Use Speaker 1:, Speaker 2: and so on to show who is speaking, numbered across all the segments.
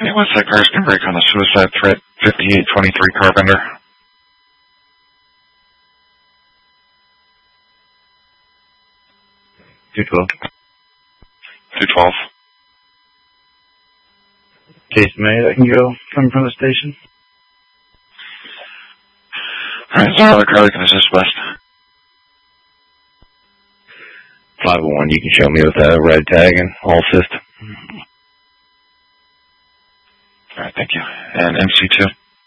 Speaker 1: Anyone say cars can break on the suicide threat, 5823 Carpenter?
Speaker 2: $212.
Speaker 1: $212.
Speaker 2: Case made. I can go coming from the station.
Speaker 1: Alright, is there another car that can assist west?
Speaker 2: 501, you can show me with a red tag and all assist.
Speaker 1: Alright, thank you. And MC2?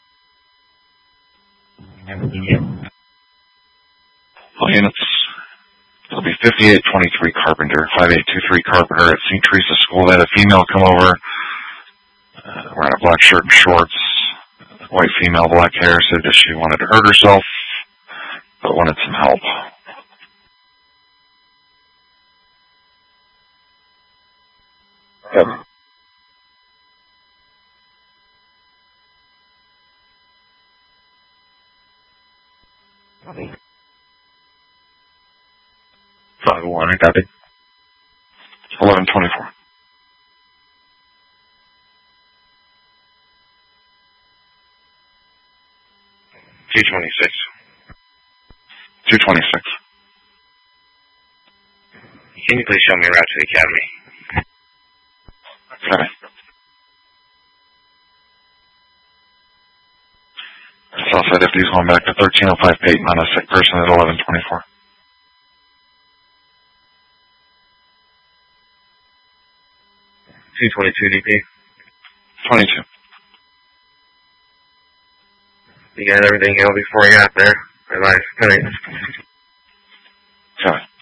Speaker 1: All units. It'll be 5823 Carpenter, 5823 Carpenter at St. Teresa School. They had a female come over, wearing a black shirt and shorts, white female, black hair, said that she wanted to hurt herself, but wanted some help. Yep.
Speaker 2: Copy.
Speaker 1: 501, I got it. 1124.
Speaker 2: $226.
Speaker 1: 226.
Speaker 2: Can you please show me a route to the academy?
Speaker 1: Okay. Southside FD's going back to 1305 Peyton on a sick person at 1124.
Speaker 2: 222 DP.
Speaker 1: 22.
Speaker 2: You got everything ill before I got there. My life. Good night.
Speaker 1: Okay.